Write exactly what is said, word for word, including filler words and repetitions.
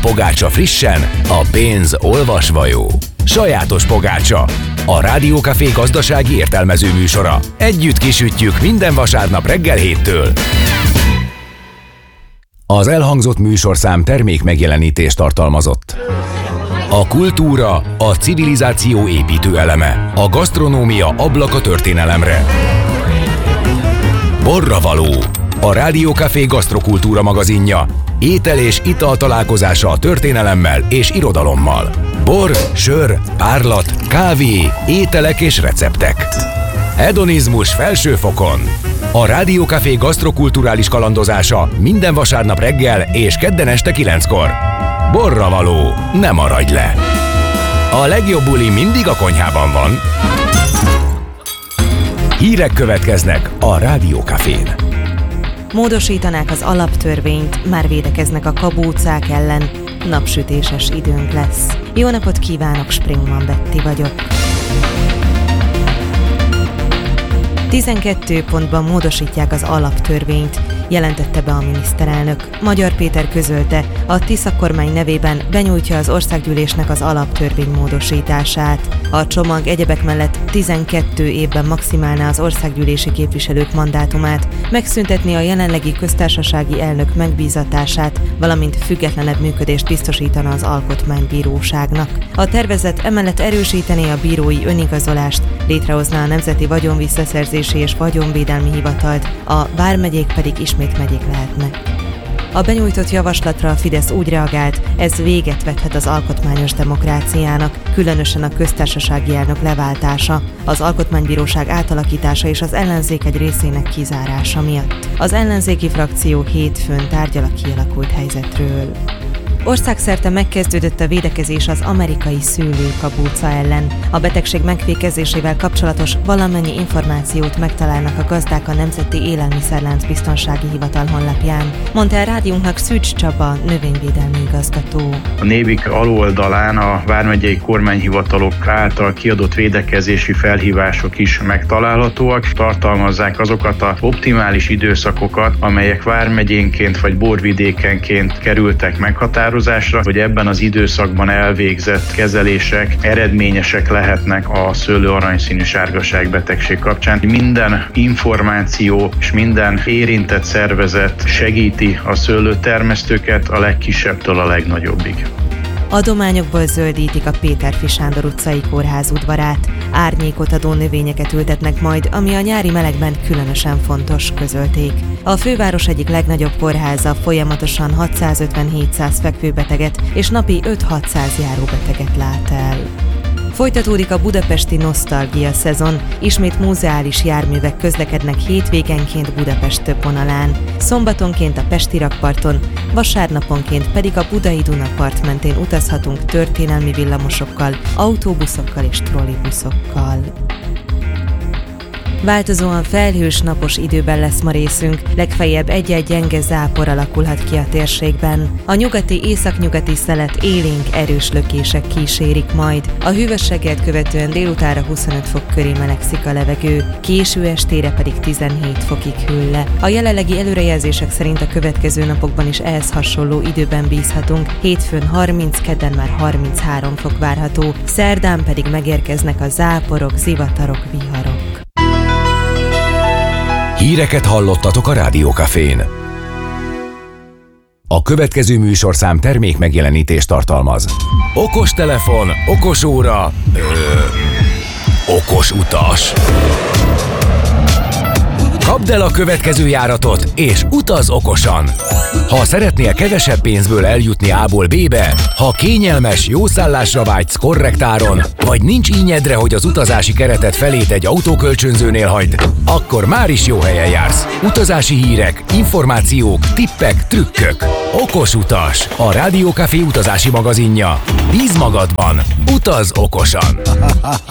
pogácsa frissen, a pénz olvasva jó. Sajátos pogácsa, a Rádió Café gazdasági értelmező műsora. Együtt kisütjük minden vasárnap reggel héttől. Az elhangzott műsorszám termék megjelenítést tartalmazott. A kultúra, a civilizáció építő eleme, a gasztronómia ablaka történelemre. Borravaló, a Rádió Café gasztrokultúra magazinja, étel és ital találkozása a történelemmel és irodalommal. Bor, sör, párlat, kávé, ételek és receptek. Hedonizmus felső fokon. A Rádió Café gasztrokulturális kalandozása minden vasárnap reggel és kedden este kilenckor. Borravaló, ne maradj le! A legjobb buli mindig a konyhában van. Hírek következnek a Rádió Cafén. Módosítanák az alaptörvényt, már védekeznek a kabócák ellen, napsütéses időnk lesz. Jó napot kívánok, Springman Betty vagyok. tizenkét pontban módosítják az alaptörvényt, jelentette be a miniszterelnök. Magyar Péter közölte, a Tisza kormány nevében benyújtja az országgyűlésnek az alaptörvény módosítását. A csomag egyebek mellett tizenkét évben maximálná az országgyűlési képviselők mandátumát, megszüntetni a jelenlegi köztársasági elnök megbízatását, valamint függetlenebb működést biztosítana az alkotmánybíróságnak. A tervezet emellett erősítené a bírói önigazolást, létrehozná a Nemzeti Vagyonvisszaszerzési és Vagyonvédelmi Hivatalt, a vármegyék pedig ismét megyék lehetnek. A benyújtott javaslatra a Fidesz úgy reagált, ez véget vethet az alkotmányos demokráciának, különösen a köztársasági elnök leváltása, az alkotmánybíróság átalakítása és az ellenzék egy részének kizárása miatt. Az ellenzéki frakció hétfőn tárgyal a kialakult helyzetről. Országszerte megkezdődött a védekezés az amerikai szőlőkabóca ellen. A betegség megfékezésével kapcsolatos valamennyi információt megtalálnak a gazdák a Nemzeti Élelmiszerlánc Biztonsági Hivatal honlapján, mondta el rádiónknak Szűcs Csaba, növényvédelmi igazgató. A Névik aloldalán a vármegyei kormányhivatalok által kiadott védekezési felhívások is megtalálhatóak. Tartalmazzák azokat az optimális időszakokat, amelyek vármegyénként vagy borvidékenként kerültek meghatározásra, hogy ebben az időszakban elvégzett kezelések eredményesek lehetnek a szőlő aranyszínű sárgaság betegség kapcsán. Minden információ és minden érintett szervezet segíti a szőlőtermesztőket a legkisebbtől a legnagyobbig. Adományokból zöldítik a Péterfi Sándor utcai kórház udvarát. Árnyékot adó növényeket ültetnek majd, ami a nyári melegben különösen fontos, közölték. A főváros egyik legnagyobb kórháza folyamatosan hatszázötven-hétszáz fekvőbeteget és napi öt-hatszáz járóbeteget lát el. Folytatódik a budapesti nosztalgia szezon, ismét múzeális járművek közlekednek hétvégenként Budapest több vonalán, szombatonként a Pesti rakparton, vasárnaponként pedig a Budai Dunapart mentén utazhatunk történelmi villamosokkal, autóbuszokkal és trollibuszokkal. Változóan felhős, napos időben lesz ma részünk, legfeljebb egy-egy gyenge zápor alakulhat ki a térségben. A nyugati, északnyugati szelet élénk, erős lökések kísérik majd. A hűvös reggelt követően délutánra huszonöt fok köré melegszik a levegő, késő estére pedig tizenhét fokig hűl le. A jelenlegi előrejelzések szerint a következő napokban is ehhez hasonló időben bízhatunk, hétfőn harminc, kedden már harminchárom fok várható, szerdán pedig megérkeznek a záporok, zivatarok, viharok. Híreket hallottatok a Rádió Cafén. A következő műsorszám termék megjelenítést tartalmaz. Okos telefon, okos óra, ö, okos utas. Kapd el a következő járatot, és utaz okosan! Ha szeretnél kevesebb pénzből eljutni A-ból B-be, ha kényelmes, jó szállásra vágysz korrekt áron, vagy nincs ínyedre, hogy az utazási keretet felét egy autókölcsönzőnél hagyd, akkor már is jó helyen jársz. Utazási hírek, információk, tippek, trükkök. Okos utas, a Rádió Café utazási magazinja. Bíz magadban, utaz okosan!